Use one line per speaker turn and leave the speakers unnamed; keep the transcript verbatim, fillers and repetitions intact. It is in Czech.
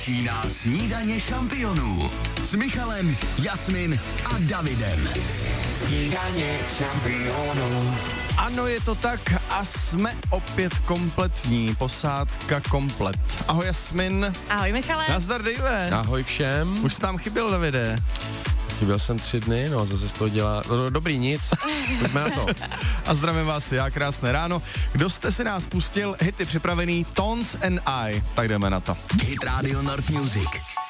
Začíná Snídaně šampionů s Michalem, Jasmin a Davidem. Snídaně šampionů.
Ano, je to tak a jsme opět kompletní, posádka komplet. Ahoj Jasmin.
Ahoj Michale.
Nazdar Dave.
Ahoj všem.
Už jsi tam chyběl, Davide.
Chyběl jsem tři dny, no zase z toho dělá, no, no dobrý, nic, pojďme na to.
A zdravím vás, já, krásné ráno. Kdo jste si nás pustil, hity připravený, Tones and I, tak jdeme na to.
Hit Radio Nord Music.